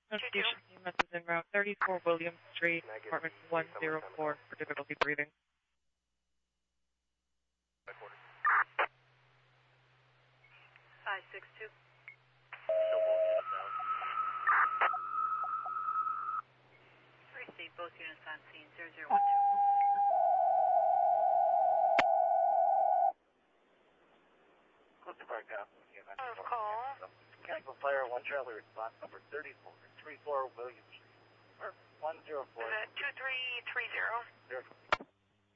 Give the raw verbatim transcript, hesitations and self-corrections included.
Notification E M S is en route thirty-four William Street, apartment one oh four for difficulty breathing. five six two. Receive both units on scene, zero zero one two. Clifton Park House. Call. Mechanical fire, one traveler response number thirty-four, three four William Street. one oh four. two three three zero. zero.